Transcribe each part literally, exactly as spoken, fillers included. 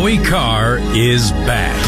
Joey Carr is back.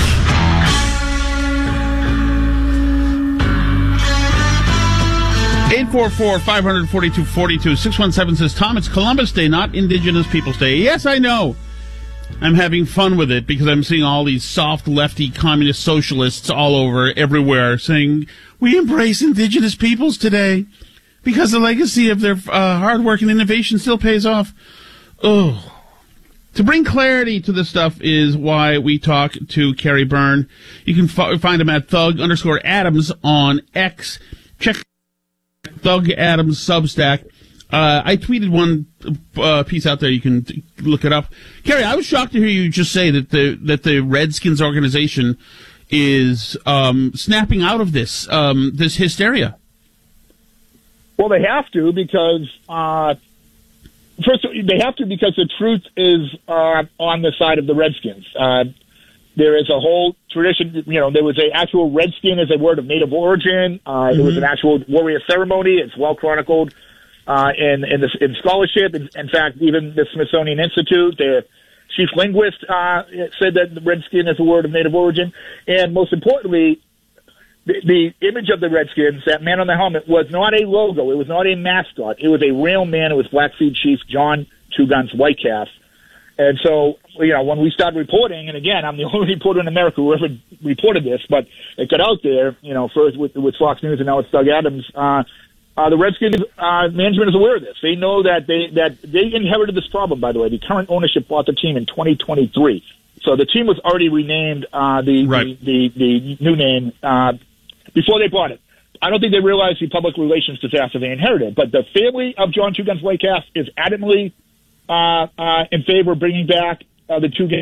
eight four four, five four two, four two. six one seven says, Tom, it's Columbus Day, not Indigenous Peoples Day. Yes, I know. I'm having fun with it because I'm seeing all these soft lefty communist socialists all over everywhere saying, we embrace Indigenous peoples today because the legacy of their uh, hard work and innovation still pays off. Oh. To bring clarity to this stuff is why we talk to Kerry Byrne. You can f- find him at Thug underscore Adams on X. Check Thug Adams Substack. Uh, I tweeted one uh, piece out there. You can t- look it up. Kerry, I was shocked to hear you just say that the that the Redskins organization is um, snapping out of this um, this hysteria. Well, they have to because uh, first they have to because the truth is uh, on the side of the Redskins. Uh, there is a whole tradition. You know, there was an actual Redskin as a word of native origin. Uh, mm-hmm. It was an actual warrior ceremony. It's well chronicled. Uh, in, in, the, in scholarship, in, in fact, even the Smithsonian Institute, their chief linguist uh, said that the Redskin is a word of native origin. And most importantly, the, the image of the Redskins, that man on the helmet, was not a logo. It was not a mascot. It was a real man. It was Blackfeet Chief John Two Guns Whitecalf. And so, you know, when we started reporting, and again, I'm the only reporter in America who ever reported this, but it got out there, you know, first with, with Fox News and now it's Doug Adams, uh, Uh, the Redskins uh, management is aware of this. They know that they that they inherited this problem. By the way, the current ownership bought the team in twenty twenty-three, so the team was already renamed uh, the, right. the the the new name uh, before they bought it. I don't think they realized the public relations disaster they inherited. But the family of John Two Guns Whitecalf is adamantly uh, uh, in favor of bringing back uh, the two games.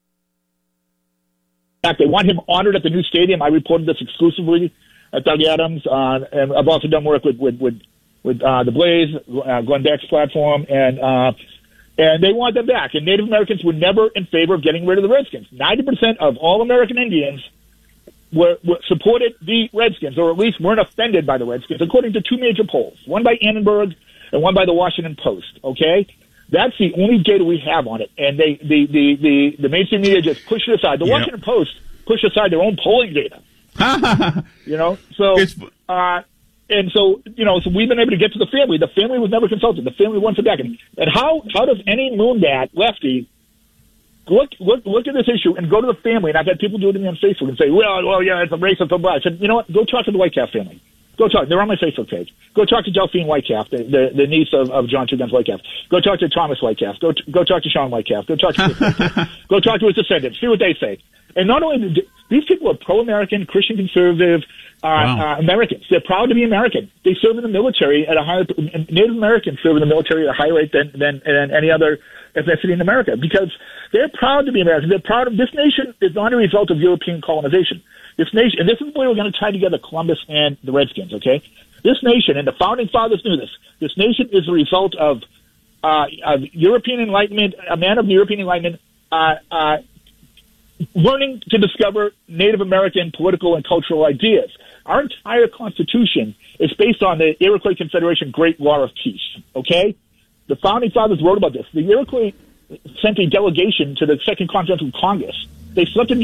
In fact, they want him honored at the new stadium. I reported this exclusively at Doug Adams, uh, and I've also done work with with with, with uh, the Blaze, uh, Glenn Beck's platform, and uh, and they want them back. And Native Americans were never in favor of getting rid of the Redskins. Ninety percent of all American Indians were, were supported the Redskins, or at least weren't offended by the Redskins, according to two major polls, one by Annenberg and one by the Washington Post. Okay, that's the only data we have on it, and they the the the, the mainstream media just pushed it aside. The yep. Washington Post pushed aside their own polling data. you know, so, uh, and so, you know, so we've been able to get to the family. The family was never consulted. The family wants it back. And, and how, how does any moonbat lefty look, look, look at this issue and go to the family? And I've had people do it to me on Facebook and say, well, well, yeah, it's a racist, blah, blah. I said, you know what? Go talk to the Whitecalf family. Go talk. They're on my Facebook page. Go talk to Delphine Whitecalf, the, the, the niece of, of John Two Guns Whitecalf. Go talk to Thomas Whitecalf. Go, go talk to Sean Whitecalf. Go talk to Chris Whitecalf. Go talk to his descendants. See what they say. And not only do, these people are pro-American, Christian conservative uh, wow. uh, Americans. They're proud to be American. They serve in the military at a higher. Native Americans serve in the military at a higher rate than than, than any other ethnicity in America because they're proud to be American. They're proud of this nation is not a result of European colonization. This nation, and this is where we're going to tie together Columbus and the Redskins. Okay, this nation, and the founding fathers knew this. This nation is a result of uh, of European Enlightenment. A man of the European Enlightenment. Uh, uh, learning to discover Native American political and cultural ideas. Our entire Constitution is based on the Iroquois Confederation Great Law of Peace, okay? The Founding Fathers wrote about this. The Iroquois sent a delegation to the Second Continental Congress. They selected